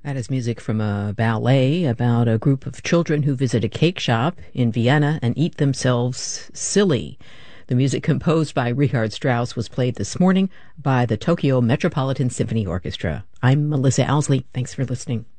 That is music from a ballet about a group of children who visit a cake shop in Vienna and eat themselves silly. The music composed by Richard Strauss was played this morning by the Tokyo Metropolitan Symphony Orchestra. I'm Melissa Owsley. Thanks for listening.